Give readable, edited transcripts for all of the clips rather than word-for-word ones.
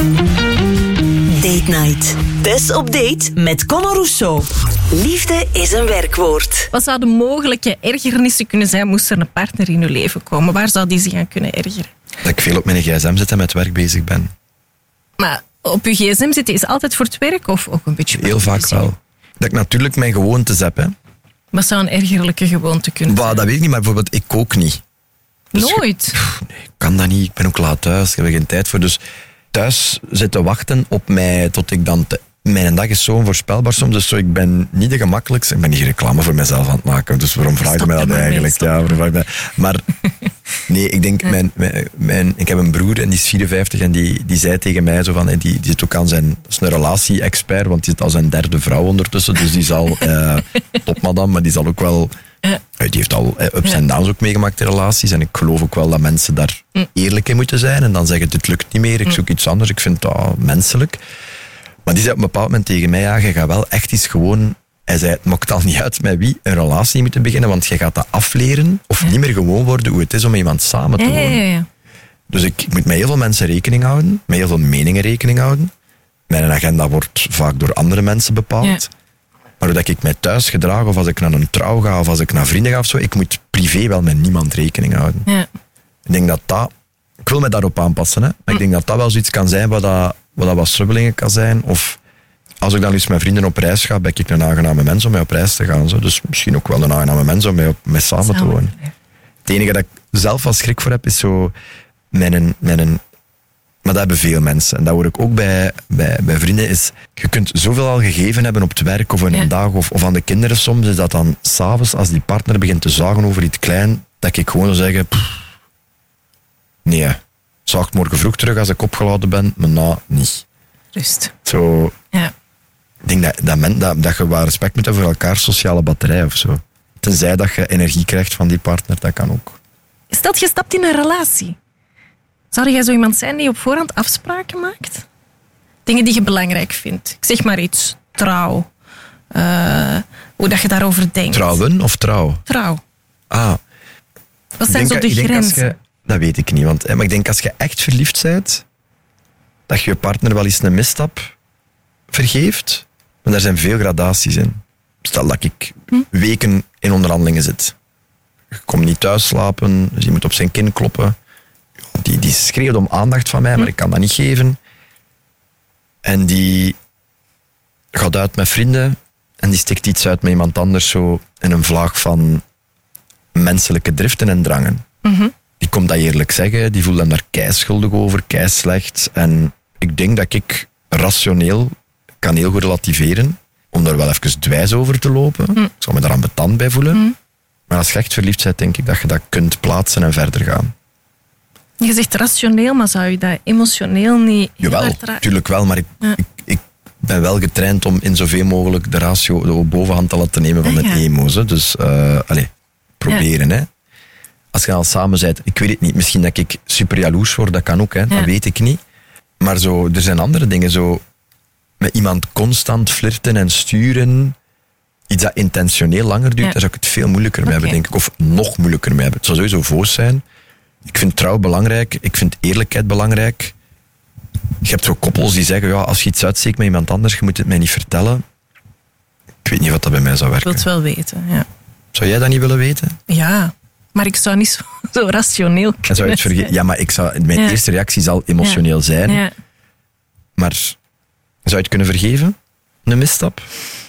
Date Night. Tess op date met Conor Rousseau. Liefde is een werkwoord. Wat zouden mogelijke ergernissen kunnen zijn moest er een partner in uw leven komen? Waar zou die zich aan kunnen ergeren? Dat ik veel op mijn gsm zit en met werk bezig ben. Maar op uw gsm zitten is altijd voor het werk of ook een beetje... Heel vaak wel. Dat ik natuurlijk mijn gewoontes heb. Hè. Wat zou een ergerlijke gewoonte kunnen zijn? Dat weet ik niet, maar bijvoorbeeld ik kook niet. Dus Nooit? Nee, ik kan dat niet. Ik ben ook laat thuis. Ik heb er geen tijd voor. Dus thuis zitten wachten op mij tot ik dan... Mijn dag is zo onvoorspelbaar soms. Dus zo, ik ben niet de gemakkelijkste. Ik ben niet reclame voor mezelf aan het maken. Dus waarom vraag je mij dat eigenlijk? Ja, maar nee, ik denk... Ik heb een broer en die is 54 en die zei tegen mij zo van... Die zit ook aan zijn... Dat is een relatie-expert, want die zit al zijn derde vrouw ondertussen. Dus die zal... topmadam, maar die zal ook wel... Die heeft al ups en downs ook meegemaakt in relaties. En ik geloof ook wel dat mensen daar eerlijk in moeten zijn. En dan zeggen, dit lukt niet meer, ik zoek iets anders. Ik vind dat menselijk. Maar die zei op een bepaald moment tegen mij, ja, je gaat wel echt eens gewoon... Hij zei, het maakt al niet uit met wie een relatie moet beginnen, want je gaat dat afleren of niet meer gewoon worden hoe het is om met iemand samen te wonen. Ja. Dus ik moet met heel veel mensen rekening houden, met heel veel meningen rekening houden. Mijn agenda wordt vaak door andere mensen bepaald. Ja. Maar hoe ik mij thuis gedraag, of als ik naar een trouw ga, of als ik naar vrienden ga of zo, ik moet privé wel met niemand rekening houden. Ja. Ik denk dat... Ik wil me daarop aanpassen, hè. Maar ik denk dat dat wel zoiets kan zijn wat wat strubbelingen kan zijn. Of als ik dan eens met vrienden op reis ga, ben ik een aangename mens om mee op reis te gaan. Zo. Dus misschien ook wel een aangename mens om mee samen te wonen. Het enige dat ik zelf wel schrik voor heb, is zo mijn maar dat hebben veel mensen. En dat hoor ik ook bij vrienden. Is, je kunt zoveel al gegeven hebben op het werk of in een dag of aan de kinderen soms. Is dat dan s'avonds, als die partner begint te zagen over iets klein, dat ik gewoon zou zeggen... Nee, zaag ik morgen vroeg terug als ik opgeladen ben, maar niet. Rust. Zo... Ja. Ik denk dat je wel respect moet hebben voor elkaar, sociale batterij of zo. Tenzij dat je energie krijgt van die partner, dat kan ook. Stel je stapt in een relatie. Zou jij zo iemand zijn die op voorhand afspraken maakt? Dingen die je belangrijk vindt. Ik zeg maar iets. Trouw. Hoe dat je daarover denkt. Trouwen of trouw? Trouw. Ah. Wat zijn zo de grenzen? Dat weet ik niet. Maar ik denk als je echt verliefd bent, dat je je partner wel eens een misstap vergeeft. Maar daar zijn veel gradaties in. Stel dat ik weken in onderhandelingen zit. Je komt niet thuis slapen, dus je moet op zijn kin kloppen. Die schreeuwt om aandacht van mij, maar ik kan dat niet geven. En die gaat uit met vrienden en die stikt iets uit met iemand anders zo in een vlaag van menselijke driften en drangen. Die komt dat eerlijk zeggen, die voelt hem daar keischuldig over, keislecht. En ik denk dat ik rationeel kan heel goed relativeren, om daar wel even dwijs over te lopen. Ik zou me daar ambetant bij voelen. Maar als je echt verliefd bent, denk ik dat je dat kunt plaatsen en verder gaan. Je zegt rationeel, maar zou je dat emotioneel niet... Jawel, natuurlijk wel, maar ik ben wel getraind om in zoveel mogelijk de ratio, de bovenhand te laten nemen van de emo's. Hè. Dus, proberen, hè. Als je al samen bent, ik weet het niet, misschien dat ik super jaloers word, dat kan ook, hè. Dat weet ik niet. Maar zo, er zijn andere dingen, zo met iemand constant flirten en sturen, iets dat intentioneel langer duurt, daar zou ik het veel moeilijker mee hebben, denk ik. Of nog moeilijker mee hebben. Het zou sowieso voos zijn. Ik vind trouw belangrijk, ik vind eerlijkheid belangrijk. Je hebt zo koppels die zeggen, ja, als je iets uitsteekt met iemand anders, je moet het mij niet vertellen. Ik weet niet wat dat bij mij zou werken. Ik wil het wel weten, ja. Zou jij dat niet willen weten? Ja, maar ik zou niet zo rationeel kunnen. Zou je het vergeten? Ja, maar mijn eerste reactie zal emotioneel zijn. Ja. Maar zou je het kunnen vergeven? Een misstap?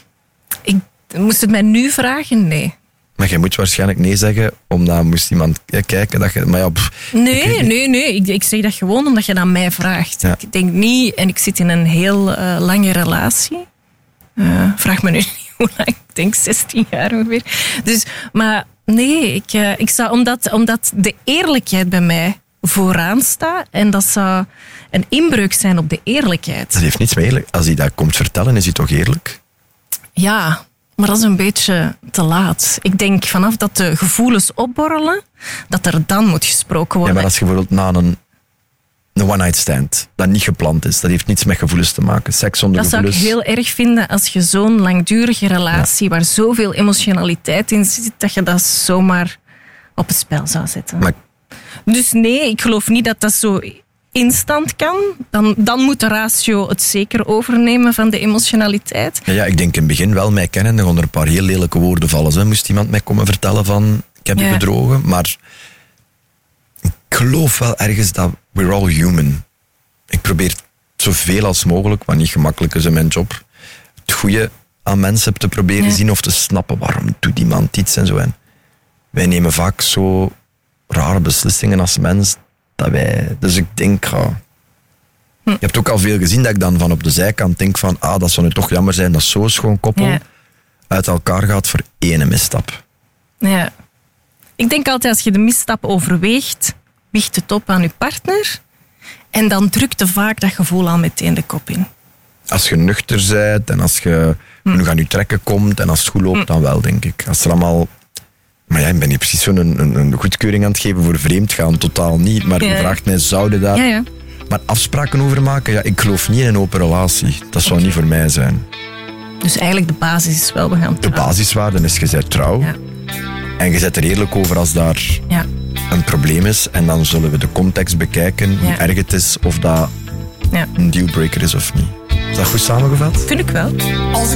Moest het mij nu vragen? Nee. Maar jij moet waarschijnlijk nee zeggen, omdat moest iemand kijken dat je... Maar ja, Nee. Ik zeg dat gewoon omdat je dat mij vraagt. Ja. Ik denk niet, en ik zit in een heel lange relatie. Vraag me nu niet hoe lang. Ik denk 16 jaar ongeveer. Dus, maar nee, ik zou, omdat de eerlijkheid bij mij vooraan staat, en dat zou een inbreuk zijn op de eerlijkheid. Dat heeft niets mee eerlijk. Als hij dat komt vertellen, is hij toch eerlijk? Ja, maar dat is een beetje te laat. Ik denk vanaf dat de gevoelens opborrelen, dat er dan moet gesproken worden. Ja, maar als je bijvoorbeeld na een one-night stand, dat niet gepland is, dat heeft niets met gevoelens te maken. Seks zonder gevoelens. Dat zou ik heel erg vinden als je zo'n langdurige relatie, waar zoveel emotionaliteit in zit, dat je dat zomaar op het spel zou zetten. Maar... Dus nee, ik geloof niet dat dat zo instant kan, dan moet de ratio het zeker overnemen van de emotionaliteit. Ja, ik denk in het begin wel, mij kennen, er gaan er een paar heel lelijke woorden vallen. Hè. Moest iemand mij komen vertellen van, ik heb je bedrogen, maar ik geloof wel ergens dat we're all human. Ik probeer zoveel als mogelijk, wat niet gemakkelijk is in mijn job, het goede aan mensen te proberen zien of te snappen waarom doet iemand iets en zo. En wij nemen vaak zo rare beslissingen als mens dat wij... Dus ik denk, je hebt ook al veel gezien dat ik dan van op de zijkant denk van, dat zou nu toch jammer zijn dat zo'n schoon koppel uit elkaar gaat voor ene misstap. Ja. Ik denk altijd, als je de misstap overweegt, weegt het op aan je partner en dan drukt er vaak dat gevoel al meteen de kop in. Als je nuchter bent en als je genoeg aan je trekken komt en als het goed loopt, dan wel, denk ik. Als er allemaal... Maar ja, ik ben niet precies een goedkeuring aan het geven voor vreemd gaan, totaal niet. Maar je vraagt mij, zouden daar... Ja. Maar afspraken over maken, ja, ik geloof niet in een open relatie. Dat zou niet voor mij zijn. Dus eigenlijk de basis is wel, we gaan trouwen. De basiswaarde is, je bent trouw. Ja. En je zet er eerlijk over als daar een probleem is. En dan zullen we de context bekijken, hoe erg het is, of dat een dealbreaker is of niet. Is dat goed samengevat? Vind ik wel.